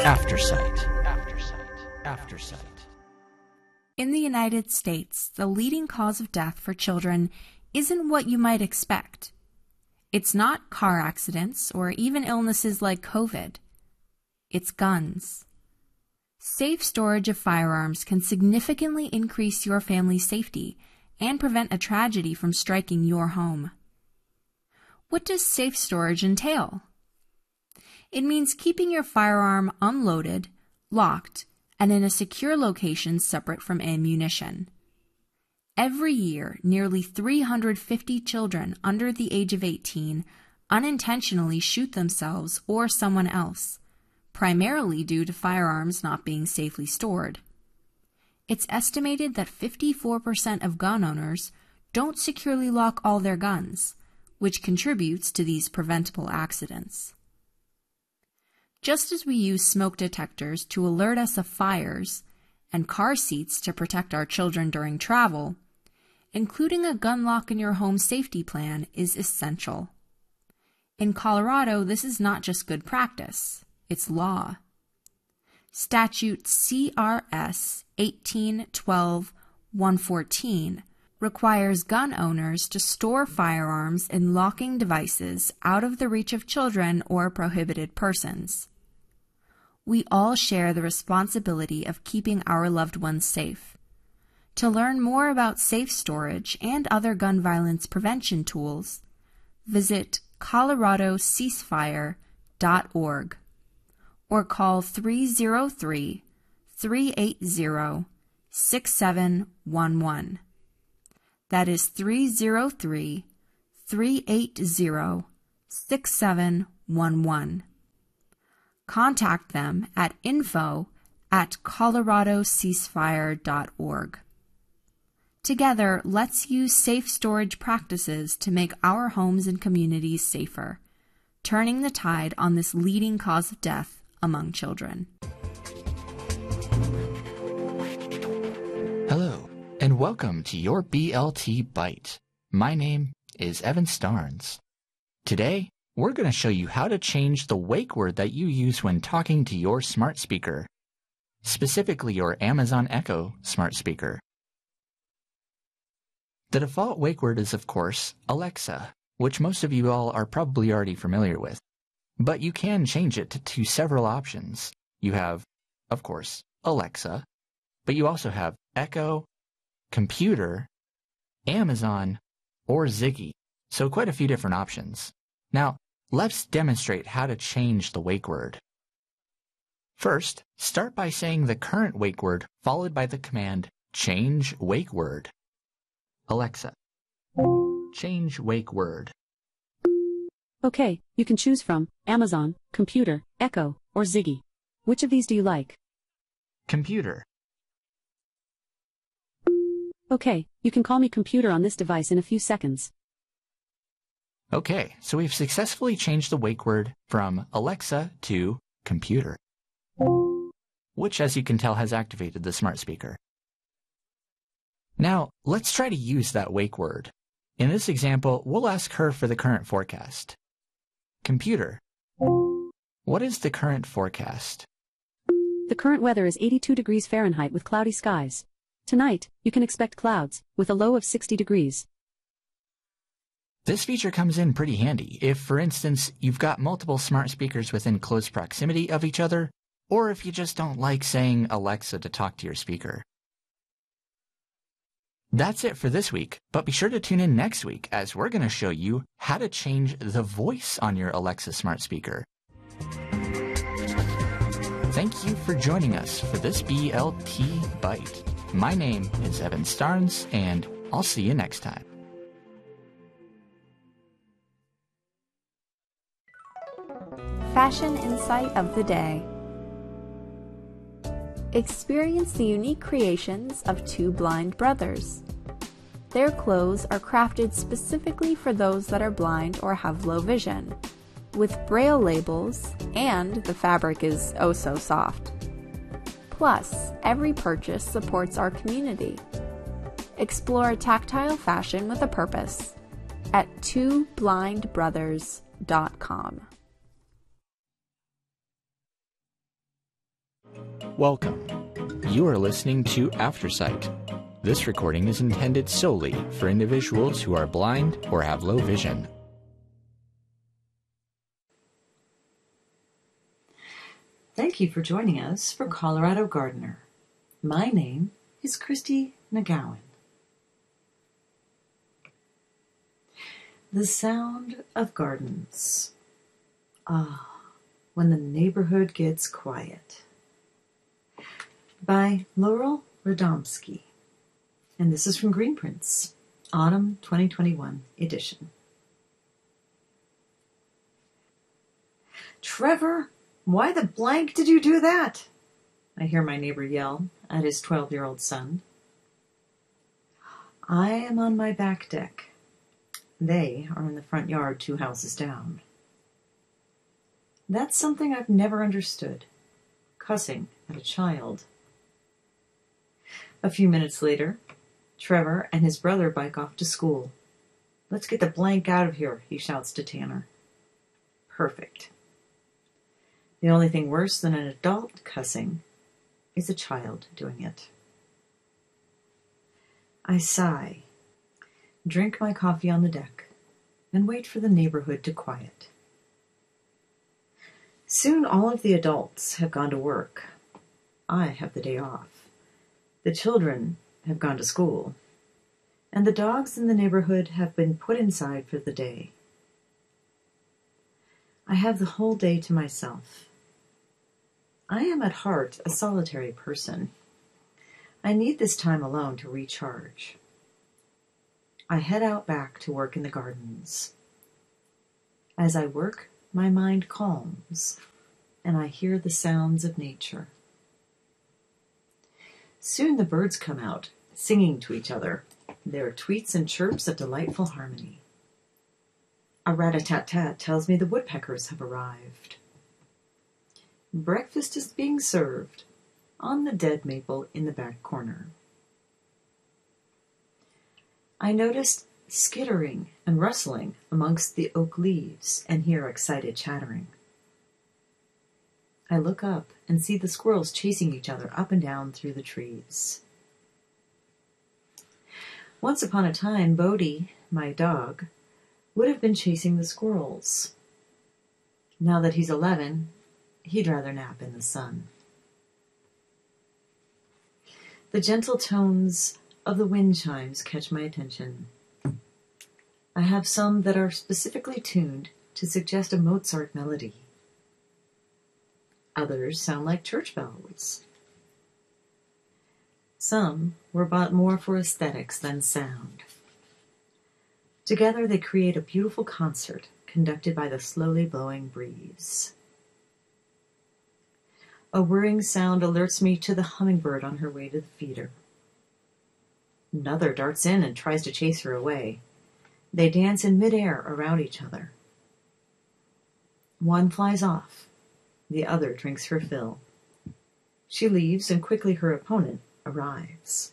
Aftersight. Aftersight. Aftersight. In the United States, the leading cause of death for children isn't what you might expect. It's not car accidents or even illnesses like COVID. It's guns. Safe storage of firearms can significantly increase your family's safety and prevent a tragedy from striking your home. What does safe storage entail? It means keeping your firearm unloaded, locked, and in a secure location separate from ammunition. Every year, nearly 350 children under the age of 18 unintentionally shoot themselves or someone else, primarily due to firearms not being safely stored. It's estimated that 54% of gun owners don't securely lock all their guns, which contributes to these preventable accidents. Just as we use smoke detectors to alert us of fires and car seats to protect our children during travel, including a gun lock in your home safety plan is essential. In Colorado, this is not just good practice, it's law. Statute CRS 1812-114 requires gun owners to store firearms in locking devices out of the reach of children or prohibited persons. We all share the responsibility of keeping our loved ones safe. To learn more about safe storage and other gun violence prevention tools, visit coloradoceasefire.org or call 303-380-6711. That is 303-380-6711. Contact them at info@coloradoceasefire.org. Together, let's use safe storage practices to make our homes and communities safer, turning the tide on this leading cause of death among children. Hello, and welcome to your BLT Bite. My name is Evan Starnes. Today, we're going to show you how to change the wake word that you use when talking to your smart speaker, specifically your Amazon Echo smart speaker. The default wake word is, of course, Alexa, which most of you all are probably already familiar with. But you can change it to several options. You have, of course, Alexa, but you also have Echo, Computer, Amazon, or Ziggy, so quite a few different options. Now, let's demonstrate how to change the wake word. First, start by saying the current wake word followed by the command change wake word. Alexa, change wake word. Okay, you can choose from Amazon, Computer, Echo, or Ziggy. Which of these do you like? Computer. Okay, you can call me Computer on this device in a few seconds. Okay, so we've successfully changed the wake word from Alexa to Computer, which, as you can tell, has activated the smart speaker. Now, let's try to use that wake word. In this example, we'll ask her for the current forecast. Computer, what is the current forecast? The current weather is 82 degrees Fahrenheit with cloudy skies. Tonight, you can expect clouds, with a low of 60 degrees. This feature comes in pretty handy if, for instance, you've got multiple smart speakers within close proximity of each other, or if you just don't like saying Alexa to talk to your speaker. That's it for this week, but be sure to tune in next week as we're going to show you how to change the voice on your Alexa smart speaker. Thank you for joining us for this BLT Bite. My name is Evan Starnes, and I'll see you next time. Fashion Insight of the Day. Experience the unique creations of two blind brothers. Their clothes are crafted specifically for those that are blind or have low vision, with braille labels, and the fabric is oh so soft. Plus, every purchase supports our community. Explore tactile fashion with a purpose at twoblindbrothers.com. Welcome. You are listening to Aftersight. This recording is intended solely for individuals who are blind or have low vision. Thank you for joining us for Colorado Gardener. My name is Christy McGowan. The sound of gardens. Ah, when the neighborhood gets quiet. By Laurel Radomski. And this is from Greenprints, Autumn 2021 edition. Trevor, why the blank did you do that? I hear my neighbor yell at his 12-year-old son. I am on my back deck. They are in the front yard 2 houses down. That's something I've never understood. Cussing at a child. A few minutes later, Trevor and his brother bike off to school. Let's get the blank out of here, he shouts to Tanner. Perfect. The only thing worse than an adult cussing is a child doing it. I sigh, drink my coffee on the deck, and wait for the neighborhood to quiet. Soon all of the adults have gone to work. I have the day off. The children have gone to school, and the dogs in the neighborhood have been put inside for the day. I have the whole day to myself. I am at heart a solitary person. I need this time alone to recharge. I head out back to work in the gardens. As I work, my mind calms, and I hear the sounds of nature. Soon the birds come out, singing to each other, their tweets and chirps a delightful harmony. A rat-a-tat-tat tells me the woodpeckers have arrived. Breakfast is being served on the dead maple in the back corner. I noticed skittering and rustling amongst the oak leaves and hear excited chattering. I look up and see the squirrels chasing each other up and down through the trees. Once upon a time, Bodie, my dog, would have been chasing the squirrels. Now that he's 11, he'd rather nap in the sun. The gentle tones of the wind chimes catch my attention. I have some that are specifically tuned to suggest a Mozart melody. Others sound like church bells. Some were bought more for aesthetics than sound. Together they create a beautiful concert conducted by the slowly blowing breeze. A whirring sound alerts me to the hummingbird on her way to the feeder. Another darts in and tries to chase her away. They dance in midair around each other. One flies off. The other drinks her fill. She leaves, and quickly her opponent arrives.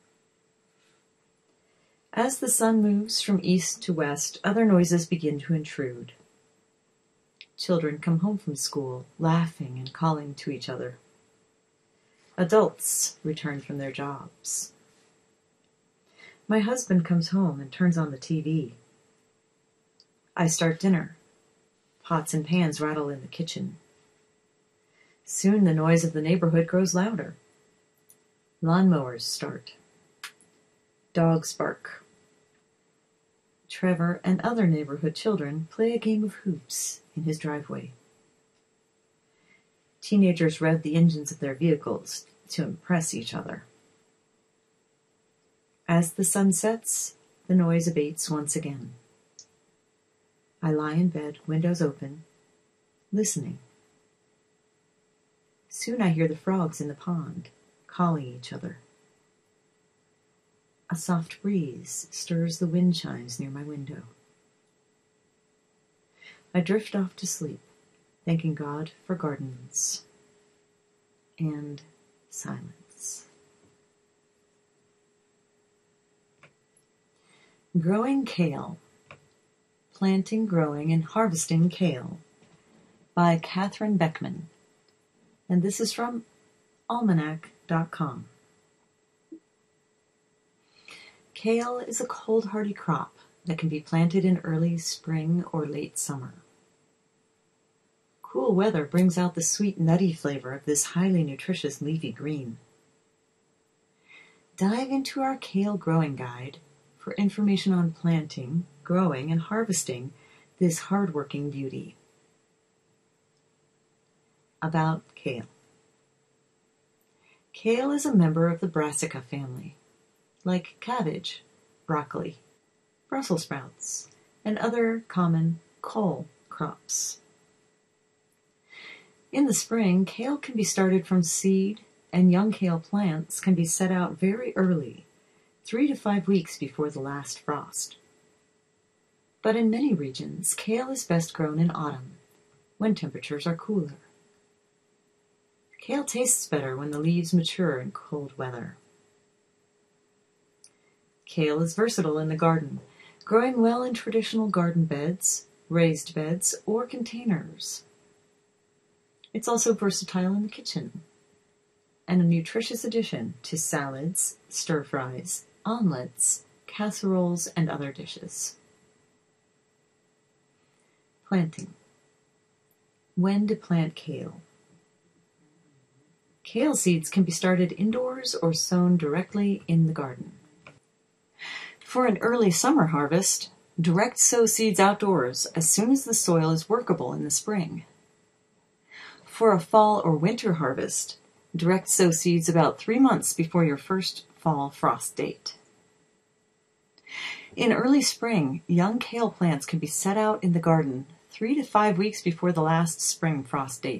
As the sun moves from east to west, other noises begin to intrude. Children come home from school, laughing and calling to each other. Adults return from their jobs. My husband comes home and turns on the TV. I start dinner. Pots and pans rattle in the kitchen. Soon the noise of the neighborhood grows louder. Lawnmowers start. Dogs bark. Trevor and other neighborhood children play a game of hoops in his driveway. Teenagers rev the engines of their vehicles to impress each other. As the sun sets, the noise abates once again. I lie in bed, windows open, listening. Soon I hear the frogs in the pond calling each other. A soft breeze stirs the wind chimes near my window. I drift off to sleep, thanking God for gardens and silence. Growing Kale. Planting, Growing, and Harvesting Kale by Catherine Beckman. And this is from almanac.com. Kale is a cold hardy crop that can be planted in early spring or late summer. Cool weather brings out the sweet nutty flavor of this highly nutritious leafy green. Dive into our kale growing guide for information on planting, growing, and harvesting this hardworking beauty. About kale. Kale is a member of the Brassica family, like cabbage, broccoli, Brussels sprouts, and other common cole crops. In the spring, kale can be started from seed, and young kale plants can be set out very early, 3 to 5 weeks before the last frost. But in many regions, kale is best grown in autumn, when temperatures are cooler. Kale tastes better when the leaves mature in cold weather. Kale is versatile in the garden, growing well in traditional garden beds, raised beds, or containers. It's also versatile in the kitchen, and a nutritious addition to salads, stir-fries, omelets, casseroles, and other dishes. Planting. When to plant kale? Kale seeds can be started indoors or sown directly in the garden. For an early summer harvest, direct sow seeds outdoors as soon as the soil is workable in the spring. For a fall or winter harvest, direct sow seeds about 3 months before your first fall frost date. In early spring, young kale plants can be set out in the garden 3 to 5 weeks before the last spring frost date.